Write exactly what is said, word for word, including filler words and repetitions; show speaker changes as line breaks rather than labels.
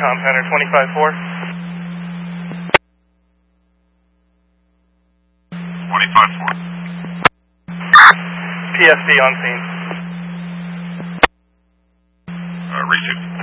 Com Center twenty-five four.
twenty-five four.
P S D on scene.
Uh, reaching.